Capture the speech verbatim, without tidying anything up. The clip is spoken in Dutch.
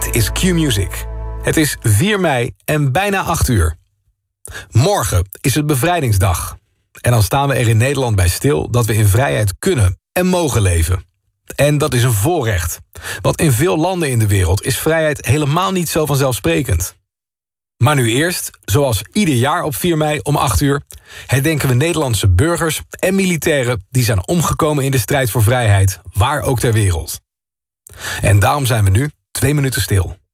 Dit is Q-Music. Het is vier mei en bijna acht uur. Morgen is het bevrijdingsdag. En dan staan we er in Nederland bij stil dat we in vrijheid kunnen en mogen leven. En dat is een voorrecht. Want in veel landen in de wereld is vrijheid helemaal niet zo vanzelfsprekend. Maar nu eerst, zoals ieder jaar op vier mei om acht uur... herdenken we Nederlandse burgers en militairen die zijn omgekomen in de strijd voor vrijheid, waar ook ter wereld. En daarom zijn we nu twee minuten stil.